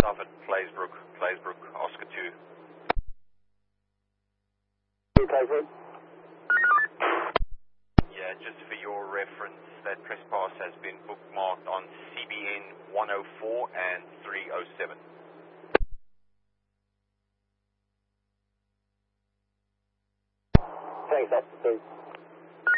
Stafford, Claysbrook, Oscar 2. Claysbrook. Yeah, just for your reference, that trespass has been bookmarked on CBN 104 and 307.